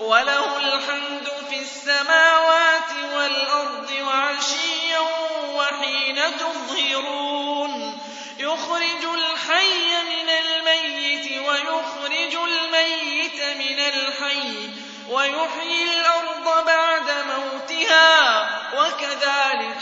وَلَهُ الْحَمْدُ فِي السَّمَاوَاتِ وَالْأَرْضِ وَعَشِيًّا وَحِينَ تُظْهِرُونَ يُخْرِجُ الْحَيَّ مِنَ الْمَيِّتِ وَيُخْرِجُ الْمَيِّتَ مِنَ الْحَيِّ وَيُحْيِي الْأَرْضَ بَعْدَ مَوْتِهَا ۚ وَكَذَٰلِكَ